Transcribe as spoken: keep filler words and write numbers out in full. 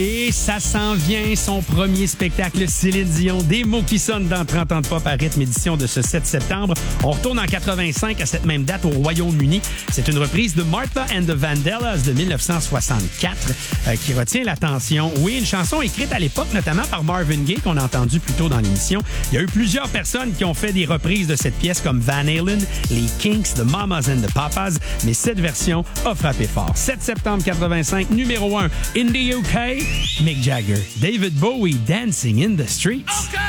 Et ça s'en vient, son premier spectacle Céline Dion, des mots qui sonnent dans trente ans de pop à rythme, édition de ce sept septembre. On retourne en quatre-vingt-cinq à cette même date au Royaume-Uni. C'est une reprise de Martha and the Vandellas de dix-neuf cent soixante-quatre euh, qui retient l'attention. Oui, une chanson écrite à l'époque, notamment par Marvin Gaye, qu'on a entendu plus tôt dans l'émission. Il y a eu plusieurs personnes qui ont fait des reprises de cette pièce comme Van Halen, les Kinks, The Mamas and the Papas, mais cette version a frappé fort. sept septembre quatre-vingt-cinq, numéro un in the U K, Mick Jagger, David Bowie, Dancing in the Streets. Okay.